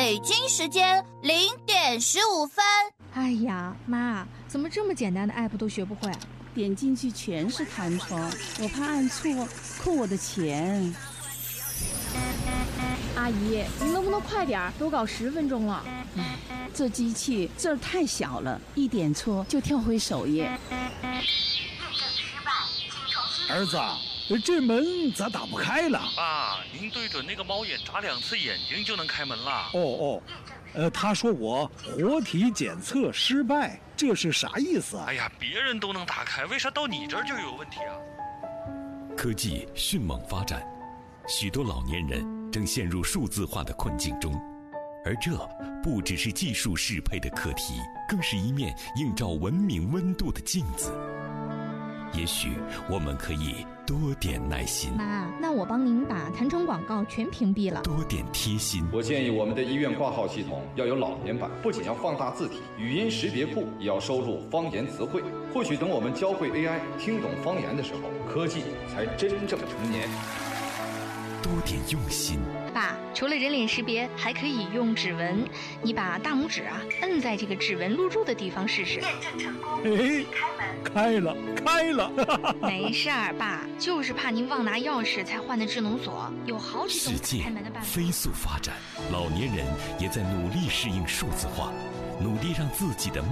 北京时间0点15分。 哎呀，妈，怎么这么简单的 app 都学不会？ 点进去全是弹窗，我怕按错扣我的钱。 阿姨，你能不能快点？都搞10分钟了。 这机器字儿太小了，一点错就跳回首页。 儿子，这门咋打不开了？ 爸，您对准那个猫眼眨2次眼睛就能开门了。 他说我活体检测失败，这是啥意思啊？ 哎呀，别人都能打开，为啥到你这儿就有问题啊？ 科技迅猛发展，许多老年人正陷入数字化的困境中，而这不只是技术适配的课题，更是一面映照文明温度的镜子。也许我们可以多点耐心。 妈，那我帮您把弹窗广告全屏蔽了。 多点贴心。 我建议我们的医院挂号系统要有老年版，不仅要放大字体，语音识别库也要收录方言词汇。或许等我们教会 AI 听懂方言的时候，科技才真正成年。 多点用心。 爸，除了人脸识别，还可以用指纹。你把大拇指摁在这个指纹录入的地方试试。 验证成功， 开了。 没事儿，爸，就是怕您忘拿钥匙才换的智能锁，有好几种开门的办法。 世界飞速发展，老年人也在努力适应数字化，努力让自己的